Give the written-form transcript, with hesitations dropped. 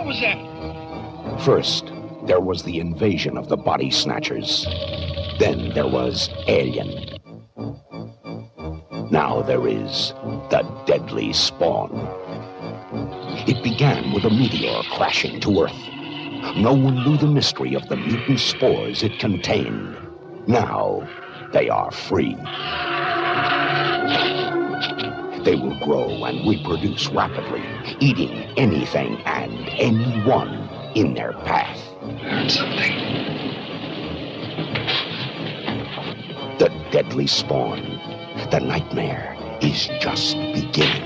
was that? First, there was the invasion of the Body Snatchers. Then there was Alien. Now there is the deadly spawn. It began with a meteor crashing to Earth. No one knew the mystery of the mutant spores it contained. Now, they are free. They will grow and reproduce rapidly, eating anything and anyone in their path. Learn something. The deadly spawn. The nightmare is just beginning.